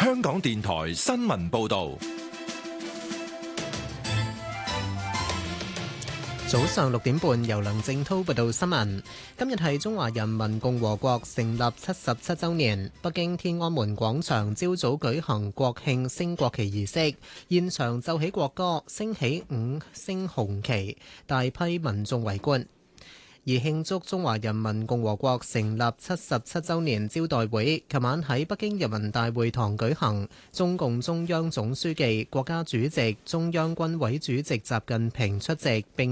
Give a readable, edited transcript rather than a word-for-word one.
香港電台新聞報道。 早上6點半，由梁正滔報道新聞。今日係中華人民共和國成立77週年，北京天安門廣場朝早舉行國慶升國旗儀式，現場奏起國歌，升起5星紅旗，大批民眾圍觀。而慶祝中華人民共和國成立77週年招待會，琴晚喺北京人民大會堂舉行，中共中央總書記、國家主席、中央軍委主席習近平出席並